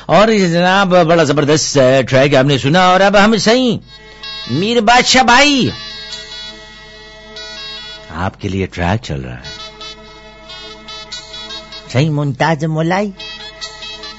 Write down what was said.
और जनाब बड़ा जबरदस्त ट्रैक आपने सुना। और अब हम सही मीर बादशाह भाई आपके लिए ट्रैक चल रहा है। सही मुमताज मोलाई